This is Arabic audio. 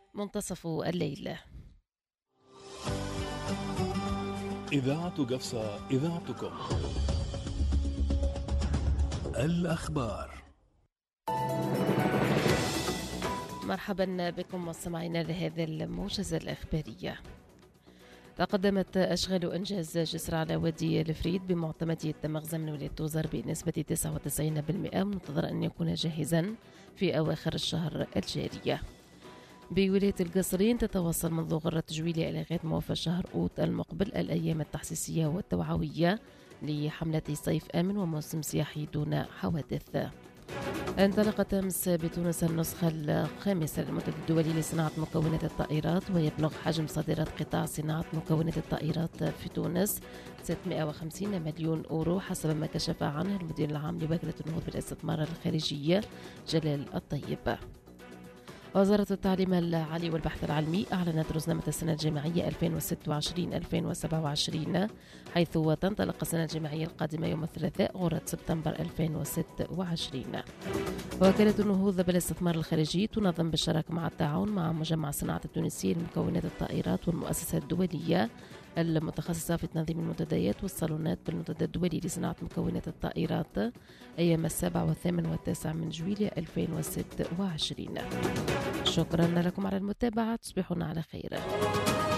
منتصف الليل. إذاعة قفصة، إذاعتكم. الأخبار. مرحبا بكم مستمعينا لهذه الموجزة الإخبارية. تقدمت أشغال إنجاز جسر على وادي الفريد بمعتمدية مخزن من ولاية توزر بنسبة 99%، منتظر أن يكون جاهزا في أواخر الشهر الجاري. بولاية القصرين تتواصل منذ غرة جويلية إلى غاية موافى شهر أوت المقبل الأيام التحسيسية والتوعوية لحملة صيف آمن وموسم سياحي دون حوادث. انطلقت أمس بتونس النسخة الخامسة للمنتدى الدولي لصناعة مكونات الطائرات، ويبلغ حجم صادرات قطاع صناعة مكونات الطائرات في تونس 650 مليون أورو حسب ما كشف عنه المدير العام لوكالة النهوض بالاستثمار الخارجي جلال الطيب. وزارة التعليم العالي والبحث العلمي أعلنت رزنامة السنة الجامعية 2026-2027، حيث تنطلق السنة الجامعية القادمة يوم الثلاثاء غرة سبتمبر 2026. وكالة النهوض بالاستثمار الخارجي تنظم بالشراكة مع التعاون مع مجمع صناعة التونسي لمكونات الطائرات والمؤسسة الدولية المتخصصة في تنظيم المنتديات والصالونات بالمنتدى الدولي لصناعة مكونات الطائرات أيام 7 و8 و9 من جويلية 2026. شكرا لكم على المتابعة، تصبحون على خير.